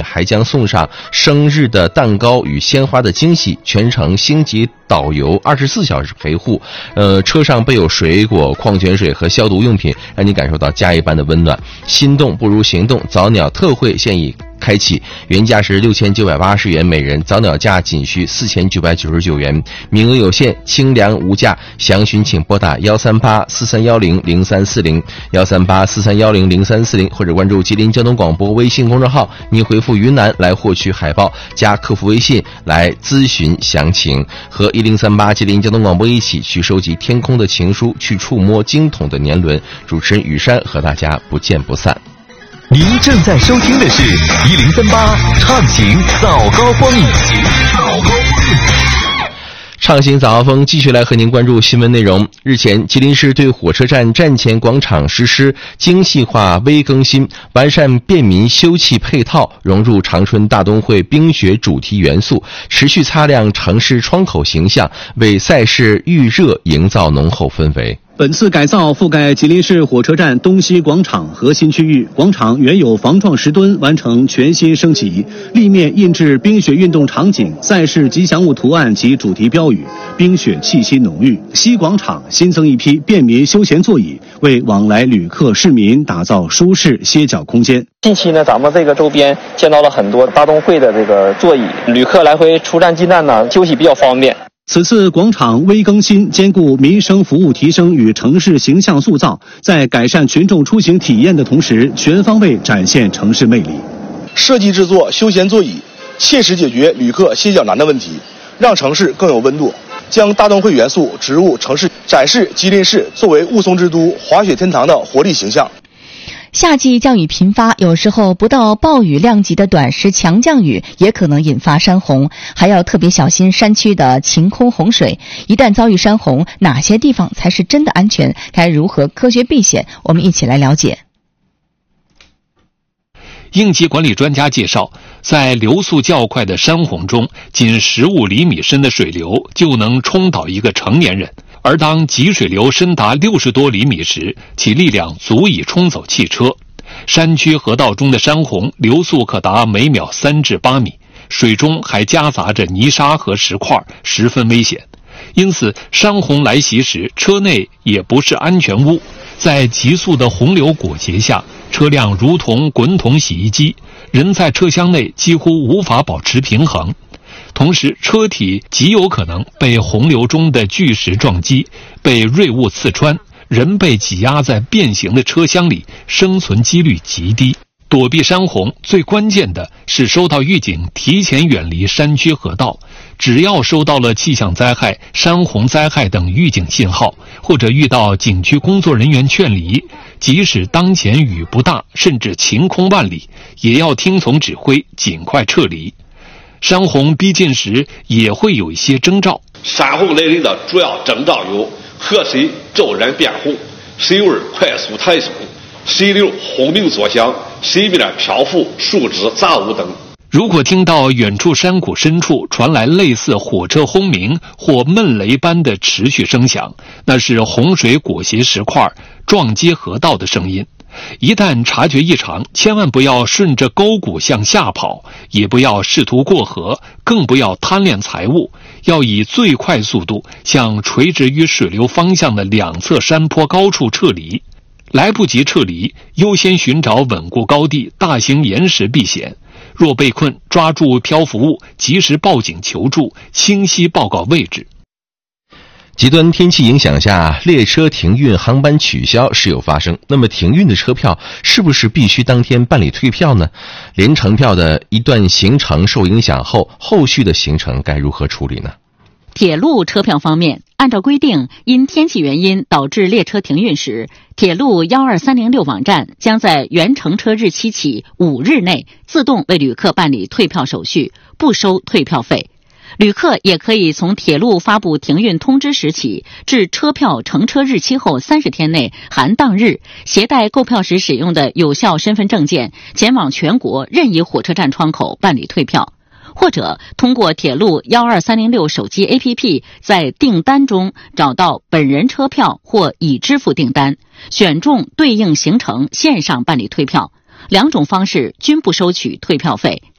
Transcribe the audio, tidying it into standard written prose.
还将送上生日的蛋糕与鲜花的惊喜，全程星级导游24小时陪护，车上备有水果、矿泉水和消毒用品，让你感受到家一般的温暖。心动不如行动，早鸟特惠现已开启，原价是6980元每人，早鸟价仅需4999元，名额有限，清凉无价。详询请拨打13843100340 13843100340，或者关注吉林交通广播微信公众号，您回复云南来获取海报，加客服微信来咨询详情。和1038吉林交通广播一起去收集天空的情书，去触摸经筒的年轮。主持人雨山和大家不见不散。 您正在收听的是1038畅行早高峰。 畅行早高峰继续来和您关注新闻内容。日前，吉林市对火车站站前广场实施精细化微更新，完善便民休憩配套，融入长春大冬会冰雪主题元素，持续擦亮城市窗口形象，为赛事预热营造浓厚氛围。 本次改造覆盖吉林市火车站东西广场核心区域，广场原有防撞石墩完成全新升级，立面印制冰雪运动场景、赛事吉祥物图案及主题标语，冰雪气息浓郁。西广场新增一批便民休闲座椅，为往来旅客市民打造舒适歇脚空间。 近期呢，咱们这个周边见到了很多大冬会的这个座椅，旅客来回出站进站呢，休息比较方便。 此次广场微更新兼顾民生服务提升与城市形象塑造，在改善群众出行体验的同时，全方位展现城市魅力。 设计制作休闲座椅，切实解决旅客歇脚难的问题，让城市更有温度，将大冬会元素植入城市，展示吉林市作为雾凇之都、滑雪天堂的活力形象。 夏季降雨频发，有时候不到暴雨量级的短时强降雨也可能引发山洪，还要特别小心山区的晴空洪水。一旦遭遇山洪，哪些地方才是真的安全？该如何科学避险？我们一起来了解。 应急管理专家介绍，在流速较快的山洪中，仅15厘米深的水流就能冲倒一个成年人。而当急水流深达60多厘米时，其力量足以冲走汽车。山区河道中的山洪流速可达每秒3至8米，水中还夹杂着泥沙和石块，十分危险。因此，山洪来袭时，车内也不是安全屋。在急速的洪流裹挟下，车辆如同滚筒洗衣机，人在车厢内几乎无法保持平衡。同时，车体极有可能被洪流中的巨石撞击，被锐物刺穿，人被挤压在变形的车厢里，生存几率极低。躲避山洪最关键的是收到预警，提前远离山区河道。只要收到了气象灾害、山洪灾害等预警信号，或者遇到景区工作人员劝离，即使当前雨不大，甚至晴空万里，也要听从指挥，尽快撤离。山洪逼近时也会有一些征兆。 山洪来临的主要征兆有：河水骤然变红，水位快速抬升，水流轰鸣作响，水面漂浮树枝杂物等。 如果听到远处山谷深处传来类似火车轰鸣或闷雷般的持续声响，那是洪水裹挟石块撞击河道的声音。一旦察觉异常，千万不要顺着沟谷向下跑，也不要试图过河，更不要贪恋财物，要以最快速度向垂直于水流方向的两侧山坡高处撤离。来不及撤离，优先寻找稳固高地、大型岩石避险。若被困，抓住漂浮物，及时报警求助，清晰报告位置。 极端天气影响下，列车停运、航班取消时有发生。那么停运的车票是不是必须当天办理退票呢？连程票的一段行程受影响后，后续的行程该如何处理呢？ 铁路车票方面，按照规定，因天气原因导致列车停运时，铁路12306网站将在原乘车日期起5日内自动为旅客办理退票手续，不收退票费。旅客也可以从铁路发布停运通知时起，至车票乘车日期后30天内含当日，携带购票时使用的有效身份证件，前往全国任意火车站窗口办理退票。或者通过铁路12306手机 APP 在订单中找到本人车票或已支付订单，选中对应行程线上办理退票，两种方式均不收取退票费。